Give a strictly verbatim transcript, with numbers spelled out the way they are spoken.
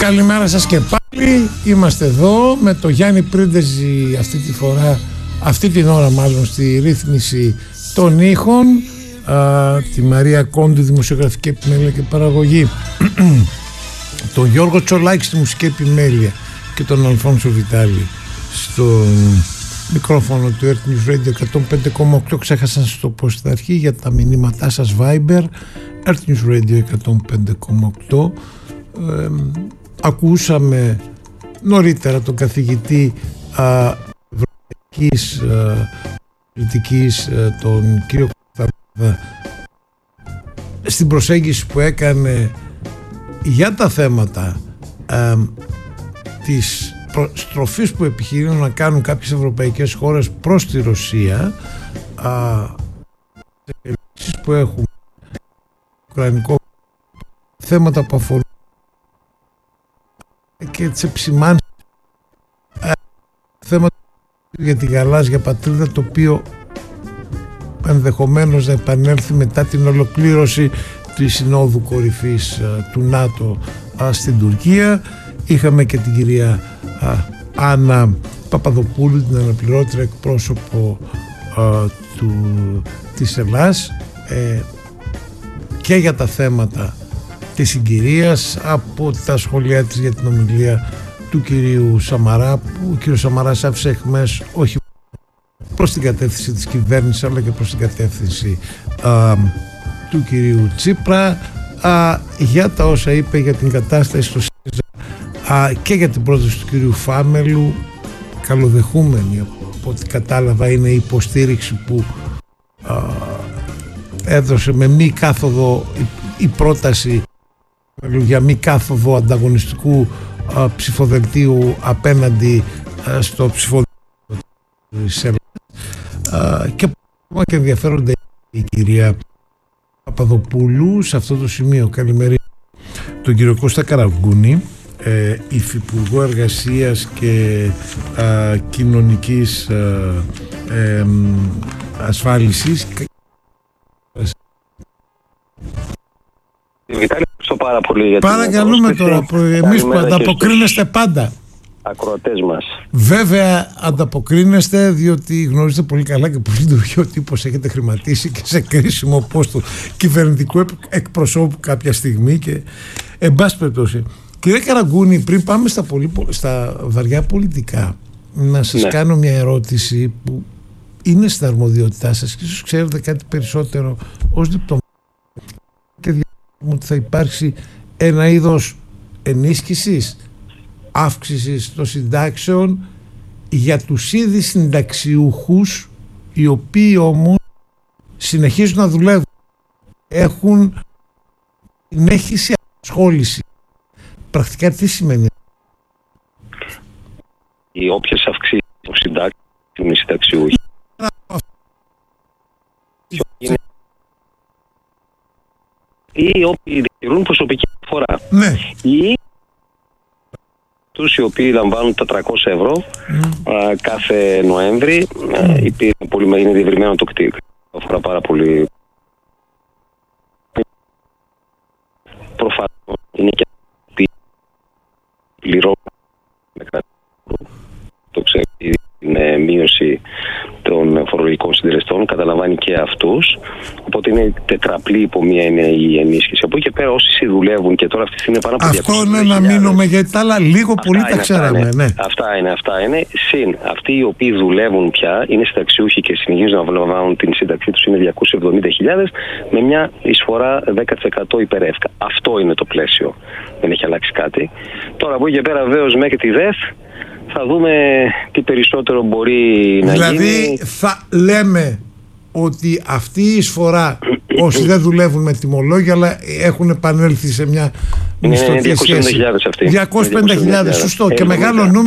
Καλημέρα σας και πάλι. Είμαστε εδώ με το Γιάννη Πρίντεζη αυτή τη φορά, αυτή την ώρα μάλλον, στη ρύθμιση των ήχων, α, τη Μαρία Κόντου, δημοσιογραφική επιμέλεια και παραγωγή, τον Γιώργο Τσολάκη στη μουσική επιμέλεια και τον Αλφόνσο Βιτάλη στο μικρόφωνο του Earth News Radio εκατόν πέντε κόμμα οκτώ. Ξέχασα να σας το πω στην αρχή για τα μηνύματά σας Viber, Earth News Radio εκατόν πέντε κόμμα οκτώ. Ε, ακούσαμε νωρίτερα τον καθηγητή α, ευρωπαϊκής α, πολιτικής α, τον κύριο Κωνσταντινίδη στην προσέγγιση που έκανε για τα θέματα α, της στροφής που επιχειρούν να κάνουν κάποιες ευρωπαϊκές χώρες προς τη Ρωσία, α, σε που έχουμε ουκρανικό, θέματα που αφορούν και τις επισημάνσεις, θέματα για τη γαλάζια πατρίδα, το οποίο ενδεχομένως να επανέλθει μετά την ολοκλήρωση της Συνόδου Κορυφής α, του ΝΑΤΟ α, στην Τουρκία. Είχαμε και την κυρία α, Άννα Παπαδοπούλου, την αναπληρώτρια εκπρόσωπο α, του, της Ελλάς, ε, και για τα θέματα της συγκυρίας, από τα σχόλιά της για την ομιλία του κυρίου Σαμαρά, που ο κύριος Σαμαράς άφησε εχμές όχι προς την κατεύθυνση της κυβέρνησης αλλά και προς την κατεύθυνση α, του κυρίου Τσίπρα, α, για τα όσα είπε για την κατάσταση στο ΣΥΡΙΖΑ α, και για την πρόταση του κυρίου Φάμελου. Καλοδεχούμενη, από ό,τι κατάλαβα, είναι η υποστήριξη που α, έδωσε με μη κάθοδο η, η πρόταση για μη κάθοδο ανταγωνιστικού α, ψηφοδελτίου απέναντι α, στο ψηφοδέλτιο της Ελλάδας, και και ενδιαφέρονται η κυρία Παπαδοπούλου σε αυτό το σημείο. Καλημέρα τον κύριο Κώστα Καραγκούνη, ε, υφυπουργό εργασίας και α, κοινωνικής α, ε, ασφάλισης. Βιτάλη, ευχαριστώ πάρα πολύ για την παρακαλούμε τώρα, εμείς που ανταποκρίνεστε πάντα. Ακροατές μας. Βέβαια ανταποκρίνεστε, διότι γνωρίζετε πολύ καλά και πολύ λειτουργεί ο τύπος, έχετε χρηματίσει και σε κρίσιμο πόστο κυβερνητικού εκπροσώπου κάποια στιγμή, και εν πάση περιπτώσει. Κύριε Καραγκούνη, πριν πάμε στα, πολύ, στα βαριά πολιτικά, να σας ναι. κάνω μια ερώτηση που είναι στην αρμοδιότητά σας και ίσως ξέρετε κάτι περισσότερο ως διπλωμάτης, και διαβάζουμε ότι θα υπάρξει ένα είδος ενίσχυσης, αύξησης των συντάξεων για τους ήδη συνταξιούχους, οι οποίοι όμως συνεχίζουν να δουλεύουν, έχουν συνέχιση απασχόληση. Πρακτικά τι σημαίνει? Οι όποιες αυξήσεις των συντάξεων οι συνταξιούχοι ή όποιοι διατηρούν προσωπική φορά, ναι. ή τους οι οποίοι λαμβάνουν τα τριακόσια ευρώ mm. α, κάθε Νοέμβρη, mm. υπήρχε πολύ, είναι διευρυμένο το κτίριο, αφορά πάρα πολύ. Προφανώς είναι και αυτοί πληρώνουν το ξέρει, είναι μείωση των φορολογικών συντελεστών, καταλαμβάνει και αυτούς, οπότε είναι τετραπλή υπό μία είναι η ενίσχυση. Από εκεί και πέρα όσοι δουλεύουν, και τώρα αυτή τη στιγμή είναι πάνω από αυτό είναι να μείνουμε, γιατί τα άλλα λίγο πολύ τα ξέραμε. Αυτά είναι, ναι. αυτά είναι, αυτά είναι. Συν αυτοί οι οποίοι δουλεύουν πια, είναι συνταξιούχοι και συνεχίζουν να λαμβάνουν την σύνταξή τους, είναι διακόσιες εβδομήντα χιλιάδες με μια εισφορά δέκα τοις εκατό υπερεύκα. Αυτό είναι το πλαίσιο. Δεν έχει αλλάξει κάτι. Τώρα από εκεί και πέρα βέβαιως μέχρι τη ΔΕΘ θα δούμε τι περισσότερο μπορεί να δηλαδή, γίνει. Δηλαδή θα λέμε ότι αυτή η εισφορά, όσοι δεν δουλεύουν με τιμολόγια αλλά έχουν επανέλθει σε μια μισθωτή σχέση, διακόσιες πενήντα χιλιάδες αυτή. διακόσιες πενήντα χιλιάδες, σωστό, και μεγάλο νούμερο